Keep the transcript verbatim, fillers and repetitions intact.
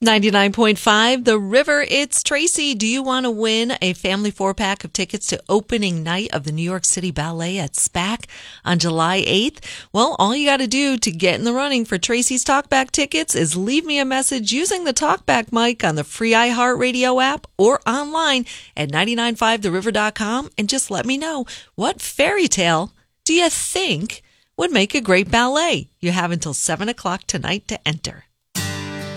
ninety-nine point five The River, it's Tracy. Do you want to win a family four-pack of tickets to opening night of the New York City Ballet at SPAC on July eighth? Well, all you got to do to get in the running for Tracy's Talkback tickets is leave me a message using the Talkback mic on the free iHeartRadio app or online at nine nine five the river dot com and just let me know, what fairy tale do you think would make a great ballet? You have until seven o'clock tonight to enter.